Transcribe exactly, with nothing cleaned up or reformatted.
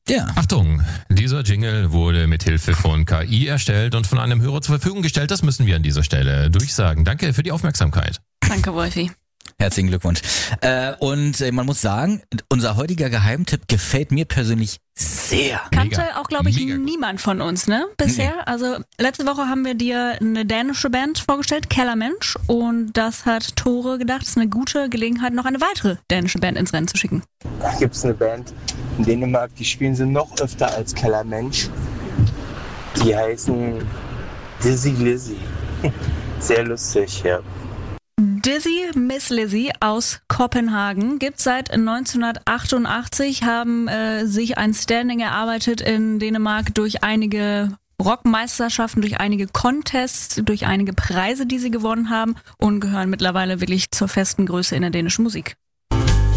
Ja. Achtung, dieser Jingle wurde mit Hilfe von K I erstellt und von einem Hörer zur Verfügung gestellt. Das müssen wir an dieser Stelle durchsagen. Danke für die Aufmerksamkeit. Danke, Wolfi. Herzlichen Glückwunsch. Äh, und äh, man muss sagen, unser heutiger Geheimtipp gefällt mir persönlich sehr. Kannte Mega. auch, glaube ich, Mega. niemand von uns, ne? Bisher. Nee. Also letzte Woche haben wir dir eine dänische Band vorgestellt, Kellermensch. Und das hat Tore gedacht, es ist eine gute Gelegenheit, noch eine weitere dänische Band ins Rennen zu schicken. Da gibt es eine Band in Dänemark, die spielen sie noch öfter als Kellermensch. Die heißen Dizzy Lizzy. Sehr lustig, ja. Dizzy Miss Lizzy aus Kopenhagen gibt seit neunzehnhundertachtundachtzig, haben äh, sich ein Standing erarbeitet in Dänemark durch einige Rockmeisterschaften, durch einige Contests, durch einige Preise, die sie gewonnen haben und gehören mittlerweile wirklich zur festen Größe in der dänischen Musik.